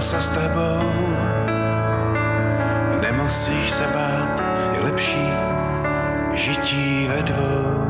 se s tebou. Nemusíš se bát, je lepší žití ve dvou.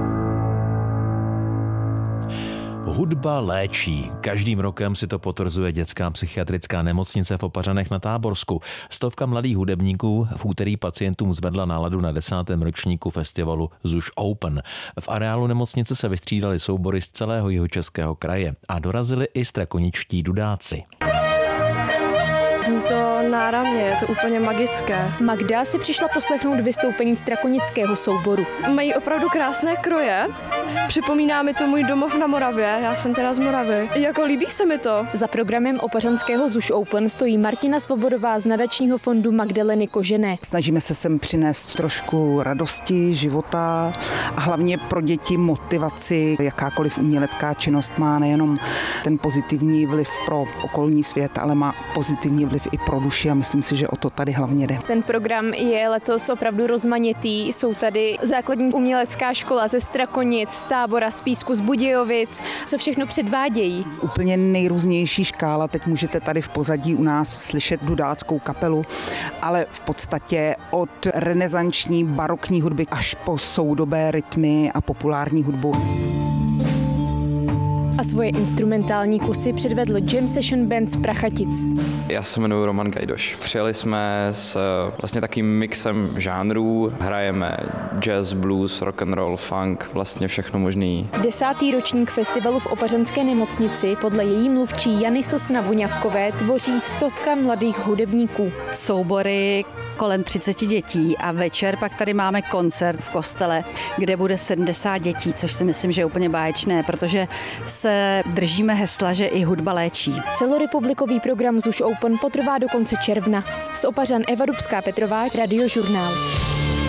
Hudba léčí. Každým rokem si to potvrzuje dětská psychiatrická nemocnice v Opařanech na Táborsku. 100 mladých hudebníků v úterý pacientům zvedla náladu na 10. ročníku festivalu ZUŠ Open. V areálu nemocnice se vystřídali soubory z celého Jihočeského kraje a dorazili i strakoničtí dudáci. Zní to náramně, je to úplně magické. Magda si přišla poslechnout vystoupení strakonického souboru. Mají opravdu krásné kroje. Připomíná mi to můj domov na Moravě, já jsem teda z Moravy. Jako líbí se mi to. Za programem opařanského ZUŠ Open stojí Martina Svobodová z nadačního fondu Magdaleny Kožené. Snažíme se sem přinést trošku radosti, života a hlavně pro děti motivaci. Jakákoliv umělecká činnost má nejenom ten pozitivní vliv pro okolní svět, ale má pozitivní vliv i pro duši a myslím si, že o to tady hlavně jde. Ten program je letos opravdu rozmanitý. Jsou tady základní umělecká škola ze Strakonic, z Tábora, z Písku, z Budějovic. Co všechno předvádějí? Úplně nejrůznější škála. Teď můžete tady v pozadí u nás slyšet dudáckou kapelu, ale v podstatě od renesanční barokní hudby až po soudobé rytmy a populární hudbu. A svoje instrumentální kusy předvedl Jam Session Band z Prachatic. Já se jmenuji Roman Gajdoš. Přijeli jsme s vlastně takým mixem žánrů. Hrajeme jazz, blues, rock and roll, funk, vlastně všechno možný. 10. ročník festivalu v Opařanské nemocnici podle její mluvčí Jany Sosna-Voňavkové tvoří 100 mladých hudebníků. Soubory kolem 30 dětí a večer pak tady máme koncert v kostele, kde bude 70 dětí, což si myslím, že je úplně báječné, protože se držíme hesla, že i hudba léčí. Celorepublikový program ZUŠ Open potrvá do konce června. Z Opařan Eva Dubská Petrová, Radiožurnál.